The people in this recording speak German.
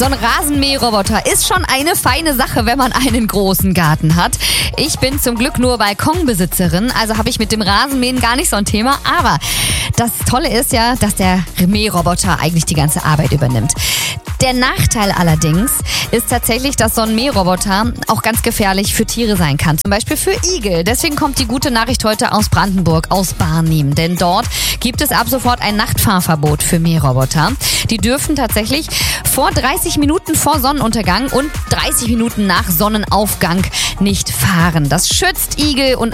So ein Rasenmäherroboter ist schon eine feine Sache, wenn man einen großen Garten hat. Ich bin zum Glück nur Balkonbesitzerin, also habe ich mit dem Rasenmähen gar nicht so ein Thema. Aber das Tolle ist ja, dass der Mähroboter eigentlich die ganze Arbeit übernimmt. Der Nachteil allerdings ist tatsächlich, dass so ein Mähroboter auch ganz gefährlich für Tiere sein kann. Zum Beispiel für Igel. Deswegen kommt die gute Nachricht heute aus Brandenburg, aus Barnim. Denn dort gibt es ab sofort ein Nachtfahrverbot für Mähroboter. Die dürfen tatsächlich vor 30 Minuten vor Sonnenuntergang und 30 Minuten nach Sonnenaufgang nicht fahren. Das schützt Igel und